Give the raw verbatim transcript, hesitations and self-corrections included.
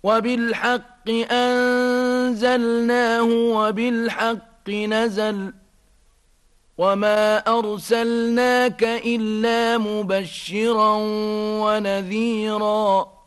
وبالحق أنزلناه وبالحق نزل وما أرسلناك إلا مبشرا ونذيرا